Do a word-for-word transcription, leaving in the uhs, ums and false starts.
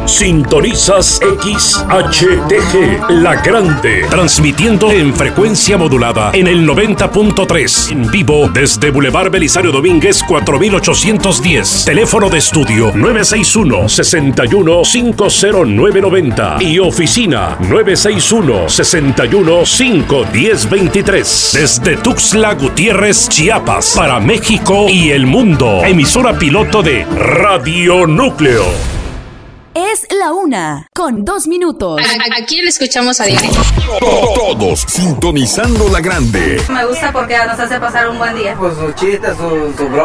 Sintonizas X H T G, La Grande, transmitiendo en frecuencia modulada en el noventa punto tres, en vivo desde Boulevard Belisario Domínguez cuatro mil ochocientos diez. Teléfono de estudio nueve seis uno, seis uno, cinco cero nueve nueve cero y oficina nueve seis uno, seis uno, cinco uno cero dos tres. Desde Tuxtla Gutiérrez, Chiapas, para México y el mundo. Emisora piloto de Radio Núcleo. Es la una, con dos minutos. A- aquí le escuchamos a diario. Todos sintonizando La Grande. Me gusta porque nos hace pasar un buen día. Pues sus chistes, sus su broma.